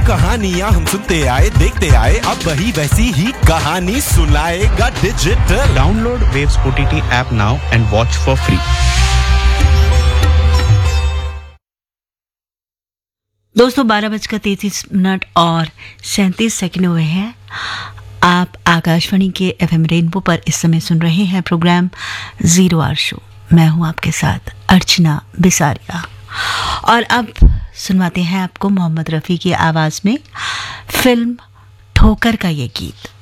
कहानियाँ हम सुनते आए देखते आए, अब वही वैसी ही कहानी सुनाएगा digital. Download waves OTT app now and watch for free. दोस्तों 12:33 और 37 हुए हैं। आप आकाशवाणी के FM रेनबो पर इस समय सुन रहे हैं प्रोग्राम जीरो आवर शो। मैं हूं आपके साथ अर्चना बिसारिया और अब सुनवाते हैं आपको मोहम्मद रफ़ी की आवाज़ में फिल्म ठोकर का ये गीत।